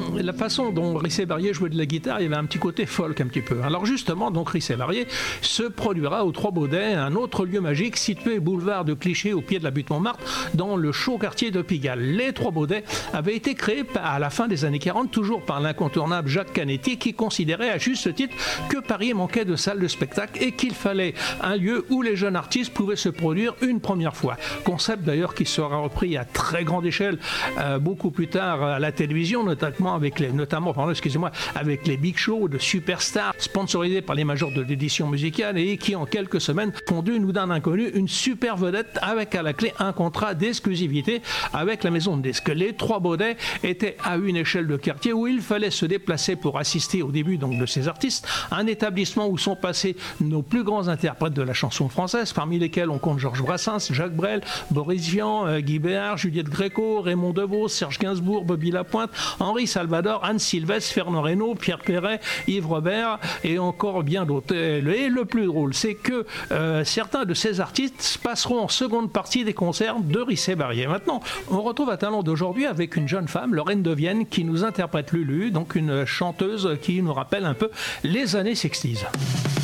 la façon dont Risset-Barrier jouait de la guitare, il y avait un petit côté folk un petit peu. Alors justement, donc Risset-Barrier se produira aux Trois Baudets, un autre lieu magique situé boulevard de Clichy au pied de la butte Montmartre, dans le chaud quartier de Pigalle. Les Trois Baudets avaient été créés à la fin des années 40, toujours par l'incontournable Jacques Canetti, qui considérait à juste titre que Paris manquait de salles de spectacle et qu'il fallait un lieu où les jeunes artistes pouvaient se produire une première fois. Concept d'ailleurs qui sera repris à très grande échelle beaucoup plus tard à la télévision, notamment avec les big shows de superstars sponsorisés par les majors de l'édition musicale et qui en quelques semaines font d'une ou d'un inconnu une super vedette avec à la clé un contrat d'exclusivité avec la maison de disques. Les Trois Baudets étaient à une échelle de quartier où il fallait se déplacer pour assister au début donc de ces artistes, un établissement où sont passés nos plus grands interprètes de la chanson française, parmi lesquels on compte Georges Brassens, Jacques Brel, Boris Vian, Guy Béard, Juliette Gréco, Raymond DeVos, Serge Gainsbourg, Bobby Lapointe, Henri Salvador, Anne Sylvestre, Fernand Reynaud, Pierre Perret, Yves Robert et encore bien d'autres. Et le plus drôle, c'est que certains de ces artistes passeront en seconde partie des concerts de Risset-Barrier. Maintenant, on retrouve un talent d'aujourd'hui avec une jeune femme, Lorraine de Vienne, qui nous interprète Lulu, donc une chanteuse qui nous rappelle un peu les années 60.